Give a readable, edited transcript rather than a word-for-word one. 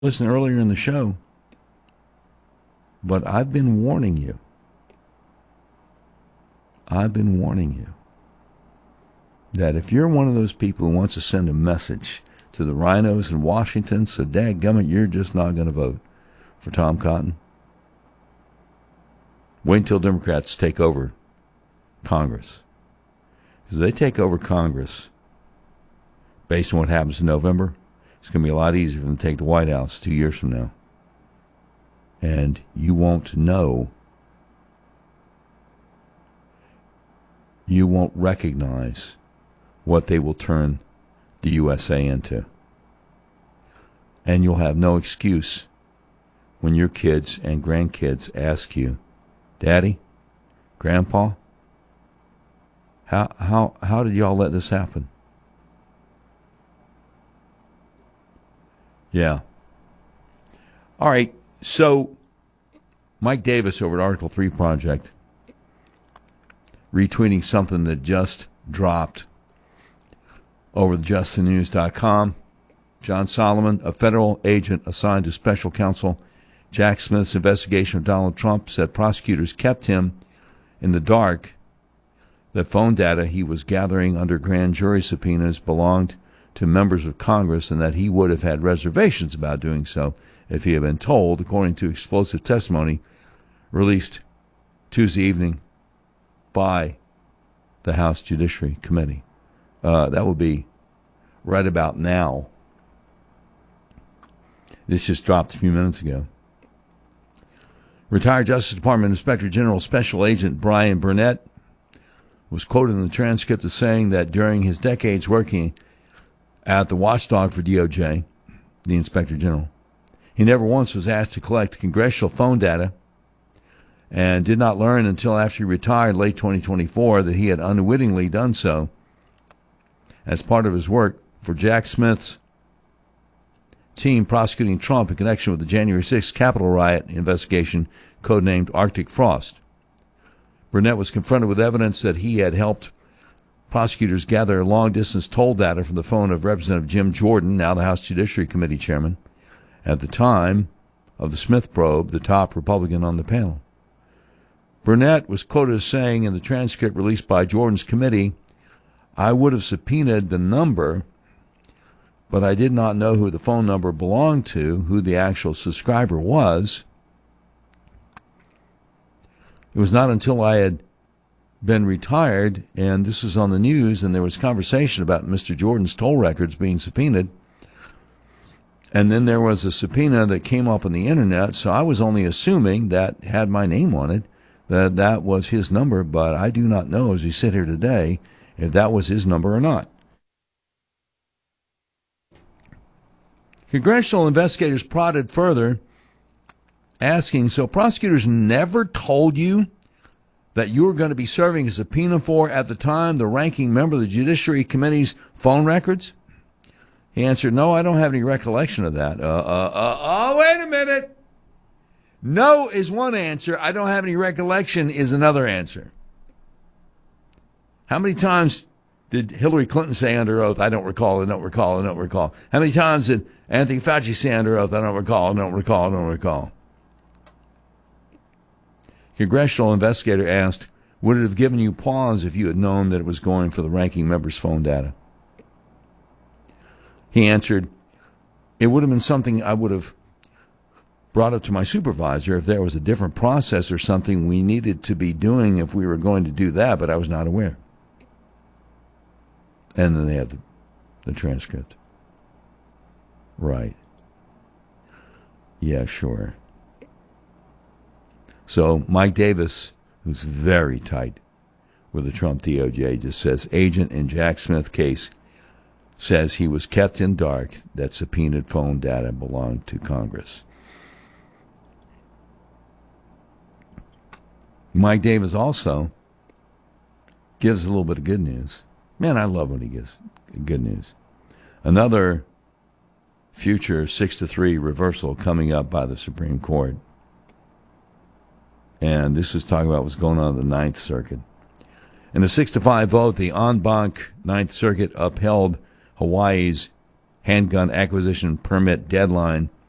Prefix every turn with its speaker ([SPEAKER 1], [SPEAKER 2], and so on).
[SPEAKER 1] Listen earlier in the show, but I've been warning you. I've been warning you that if you're one of those people who wants to send a message to the rhinos in Washington, so dadgummit, you're just not going to vote for Tom Cotton, wait until Democrats take over Congress. Because if they take over Congress, based on what happens in November, it's going to be a lot easier for them to take the White House 2 years from now. And you won't know. You won't recognize what they will turn the USA into. And you'll have no excuse when your kids and grandkids ask you, Daddy, Grandpa, how did y'all let this happen? Yeah. All right. So Mike Davis over at Article 3 Project retweeting something that just dropped over the justthenews.com. John Solomon, a federal agent assigned to special counsel Jack Smith's investigation of Donald Trump, said prosecutors kept him in the dark that phone data he was gathering under grand jury subpoenas belonged to members of Congress and that he would have had reservations about doing so if he had been told, according to explosive testimony released Tuesday evening by the House Judiciary Committee. That would be right about now. This just dropped a few minutes ago. Retired Justice Department Inspector General Special Agent Brian Burnett was quoted in the transcript as saying that during his decades working at the watchdog for DOJ, the Inspector General, he never once was asked to collect congressional phone data and did not learn until after he retired late 2024 that he had unwittingly done so as part of his work for Jack Smith's team prosecuting Trump in connection with the January 6th Capitol riot investigation, codenamed Arctic Frost. Burnett was confronted with evidence that he had helped prosecutors gather long-distance toll data from the phone of Representative Jim Jordan, now the House Judiciary Committee chairman, at the time of the Smith probe, the top Republican on the panel. Burnett was quoted as saying in the transcript released by Jordan's committee, I would have subpoenaed the number, but I did not know who the phone number belonged to, who the actual subscriber was. It was not until I had been retired, and this was on the news, and there was conversation about Mr. Jordan's toll records being subpoenaed. And then there was a subpoena that came up on the internet, so I was only assuming that had my name on it, that that was his number, but I do not know as we sit here today if that was his number or not. Congressional investigators prodded further, asking, so prosecutors never told you that you were going to be serving a subpoena for, at the time, the ranking member of the Judiciary Committee's phone records? He answered, no, I don't have any recollection of that. Wait a minute. No is one answer. I don't have any recollection is another answer. How many times did Hillary Clinton say under oath, I don't recall, I don't recall, I don't recall? How many times did Anthony Fauci say under oath, I don't recall, I don't recall, I don't recall? Congressional investigator asked, would it have given you pause if you had known that it was going for the ranking member's phone data? He answered, it would have been something I would have brought up to my supervisor if there was a different process or something we needed to be doing if we were going to do that, but I was not aware. And then they have the transcript. Right. Yeah, sure. So Mike Davis, who's very tight with the Trump DOJ, just says agent in Jack Smith case says he was kept in dark that subpoenaed phone data belonged to Congress. Mike Davis also gives a little bit of good news. Man, I love when he gives good news. Another future 6-3 reversal coming up by the Supreme Court. And this is talking about what's going on in the Ninth Circuit. In a 6-5 vote, the en banc Ninth Circuit upheld Hawaii's handgun acquisition permit deadline